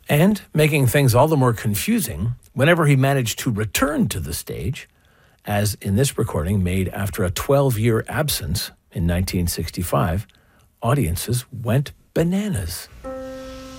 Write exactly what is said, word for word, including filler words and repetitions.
And making things all the more confusing, whenever he managed to return to the stage, as in this recording made after a twelve-year absence in nineteen sixty-five, audiences went bananas.